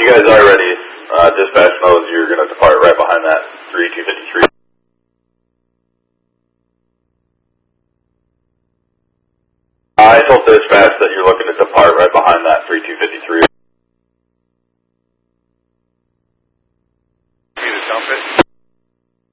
guys are ready, dispatch knows you're going to depart right behind that 3253. I told dispatch that you're looking to depart right behind that 3253. You to dump it?